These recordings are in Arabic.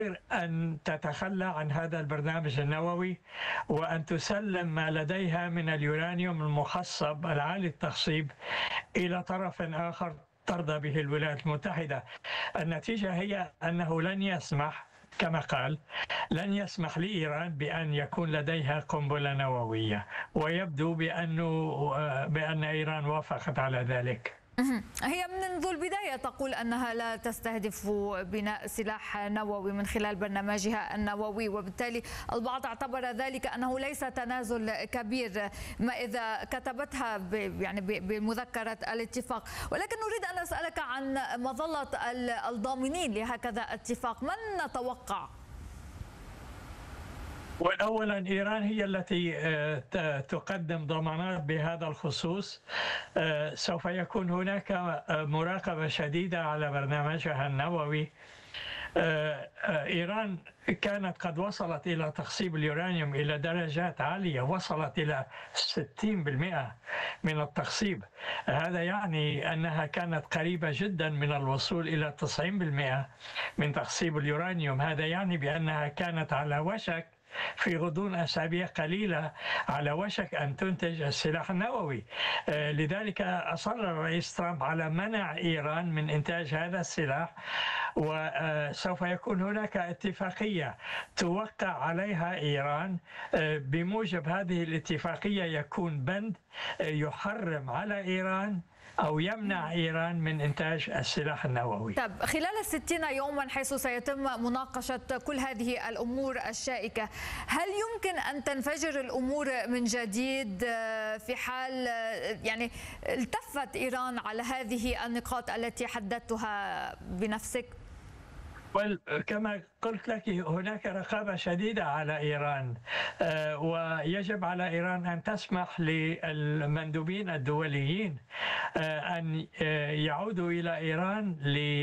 أن تتخلى عن هذا البرنامج النووي وأن تسلم ما لديها من اليورانيوم المخصب العالي التخصيب إلى طرف آخر ترضى به الولايات المتحدة. النتيجة هي أنه لن يسمح، كما قال، لن يسمح لإيران بأن يكون لديها قنبلة نووية، ويبدو بأن إيران وافقت على ذلك. هي منذ البداية تقول أنها لا تستهدف بناء سلاح نووي من خلال برنامجها النووي، وبالتالي البعض اعتبر ذلك أنه ليس تنازل كبير ما إذا كتبتها يعني بمذكرة الاتفاق. ولكن أريد أن أسألك عن مظلة الضامنين لهكذا اتفاق، من نتوقع؟ أولا إيران هي التي تقدم ضمانات بهذا الخصوص. سوف يكون هناك مراقبة شديدة على برنامجها النووي. إيران كانت قد وصلت إلى تخصيب اليورانيوم إلى درجات عالية، وصلت إلى 60% من التخصيب. هذا يعني أنها كانت قريبة جدا من الوصول إلى 90% من تخصيب اليورانيوم. هذا يعني بأنها كانت على وشك في غضون أسابيع قليلة على وشك أن تنتج السلاح النووي. لذلك أصر الرئيس ترامب على منع إيران من إنتاج هذا السلاح، وسوف يكون هناك اتفاقية توقع عليها إيران. بموجب هذه الاتفاقية يكون بند يحرم على إيران أو يمنع إيران من إنتاج السلاح النووي. طب خلال 60 يوما حيث سيتم مناقشة كل هذه الأمور الشائكة، هل يمكن أن تنفجر الأمور من جديد في حال يعني التفت إيران على هذه النقاط التي حددتها بنفسك؟ كما قلت لك هناك رقابة شديدة على إيران، ويجب على إيران أن تسمح للمندوبين الدوليين أن يعودوا إلى إيران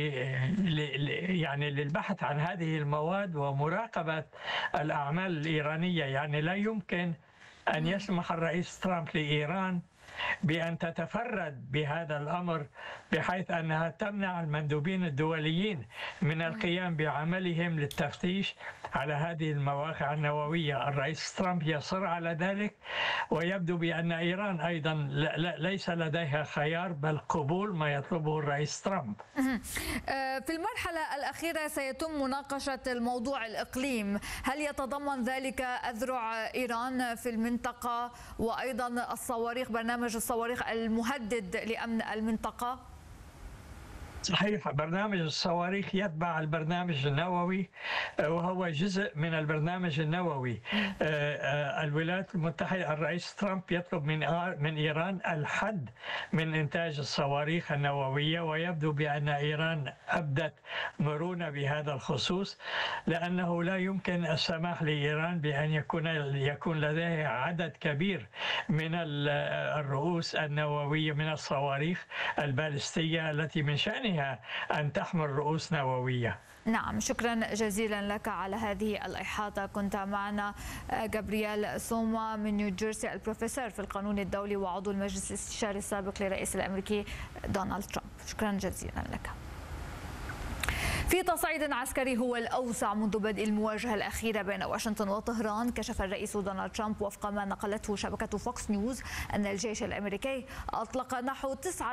يعني للبحث عن هذه المواد ومراقبة الأعمال الإيرانية. يعني لا يمكن أن يسمح الرئيس ترامب لإيران بأن تتفرد بهذا الأمر بحيث أنها تمنع المندوبين الدوليين من القيام بعملهم للتفتيش على هذه المواقع النووية. الرئيس ترامب يصر على ذلك، ويبدو بأن إيران أيضا ليس لديها خيار بل قبول ما يطلبه الرئيس ترامب. في المرحلة الأخيرة سيتم مناقشة الموضوع الإقليم، هل يتضمن ذلك أذرع إيران في المنطقة وأيضا الصواريخ، برنامج الصواريخ المهدد لأمن المنطقة؟ صحيح، برنامج الصواريخ يتبع البرنامج النووي وهو جزء من البرنامج النووي. الولايات المتحدة، الرئيس ترامب يطلب من إيران الحد من إنتاج الصواريخ النووية، ويبدو بأن إيران أبدت مرونة بهذا الخصوص، لأنه لا يمكن السماح لإيران بأن يكون لديها عدد كبير من الرؤوس النووية من الصواريخ البالستية التي من شأنها أن تحمل رؤوس نووية. نعم، شكرا جزيلا لك على هذه الإحاطة. كنت معنا جابرييل سوما من نيوجيرسي، البروفيسور في القانون الدولي وعضو المجلس الاستشاري السابق للرئيس الأمريكي دونالد ترامب. شكرا جزيلا لك. في تصعيد عسكري هو الأوسع منذ بدء المواجهة الأخيرة بين واشنطن وطهران، كشف الرئيس دونالد ترامب وفق ما نقلته شبكة فوكس نيوز أن الجيش الأمريكي أطلق نحو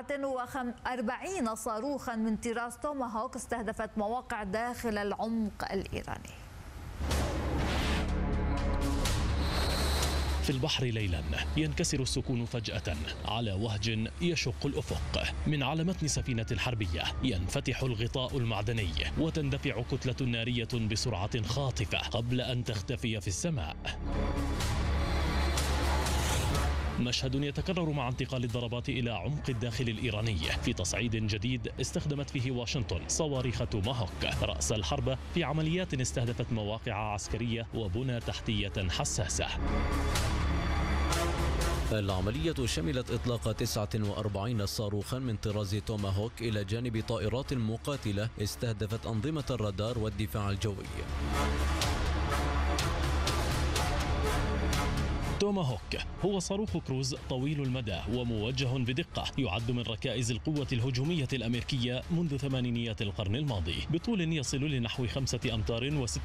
49 صاروخا من طراز توماهوك استهدفت مواقع داخل العمق الإيراني. في البحر ليلا ينكسر السكون فجأة على وهج يشق الأفق. من على متن سفينة حربية ينفتح الغطاء المعدني وتندفع كتلة نارية بسرعة خاطفة قبل أن تختفي في السماء. مشهد يتكرر مع انتقال الضربات إلى عمق الداخل الإيراني في تصعيد جديد استخدمت فيه واشنطن صواريخ توماهوك رأس الحرب في عمليات استهدفت مواقع عسكرية وبنى تحتية حساسة. العملية شملت إطلاق 49 صاروخا من طراز توماهوك إلى جانب طائرات مقاتلة استهدفت أنظمة الرادار والدفاع الجوي. توماهوك هو صاروخ كروز طويل المدى وموجه بدقة، يعد من ركائز القوة الهجومية الأمريكية منذ ثمانينيات القرن الماضي، بطول يصل لنحو 5 أمتار